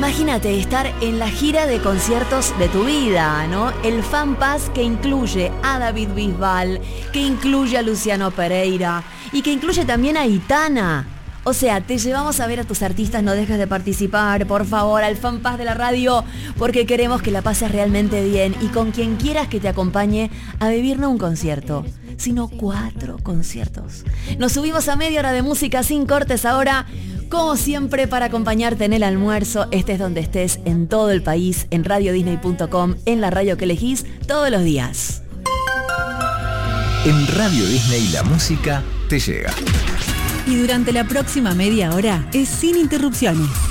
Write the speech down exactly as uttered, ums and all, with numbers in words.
Imagínate estar en la gira de conciertos de tu vida, ¿no? El Fan Pass que incluye a David Bisbal, que incluye a Luciano Pereira y que incluye también a Aitana. O sea, te llevamos a ver a tus artistas, no dejes de participar, por favor, al Fan Pass de la radio, porque queremos que la pases realmente bien y con quien quieras que te acompañe a vivir no un concierto, sino cuatro conciertos. Nos subimos a media hora de música sin cortes ahora, como siempre, para acompañarte en el almuerzo, estés donde estés, en todo el país, en radio disney punto com, en la radio que elegís, todos los días. En Radio Disney la música te llega. Y durante la próxima media hora es sin interrupciones.